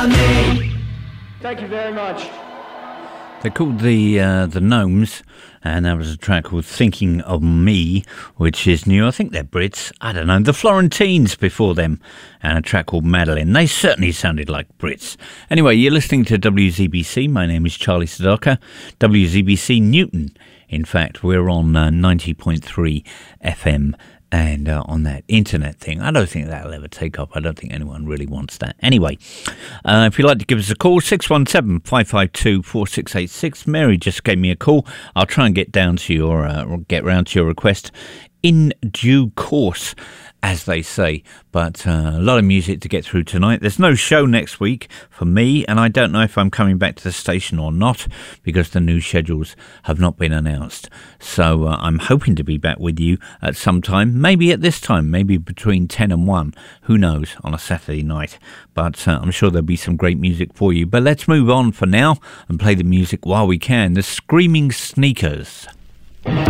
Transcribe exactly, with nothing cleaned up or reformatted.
Thank you very much. They're called the uh, the Gnomes, and that was a track called Thinking of Me, which is new. I think they're Brits. I don't know. The Florentines before them, and a track called Madeline. They certainly sounded like Brits. Anyway, you're listening to W Z B C. My name is Charlie Sadaka. W Z B C Newton. In fact, we're on uh, ninety point three F M. And uh, on that internet thing, I don't think that'll ever take up. I don't think anyone really wants that. Anyway, uh, if you'd like to give us a call, six one seven, five five two, four six eight six. Mary just gave me a call. I'll try and get down to your, uh, get round to your request in due course, as they say. But uh, a lot of music to get through tonight. There's no show next week for me, and I don't know if I'm coming back to the station or not, because the new schedules have not been announced. So uh, I'm hoping to be back with you at some time, maybe at this time, maybe between ten and one, who knows, on a Saturday night. But uh, I'm sure there'll be some great music for you. But let's move on for now and play the music while we can. The Screaming Sneakers.